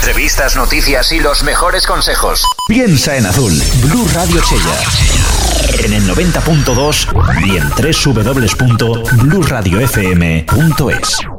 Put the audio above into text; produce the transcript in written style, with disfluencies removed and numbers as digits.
Entrevistas, noticias y los mejores consejos. Piensa en azul. Blu Radio Chella. En el 90.2 y en www.bluradiofm.es.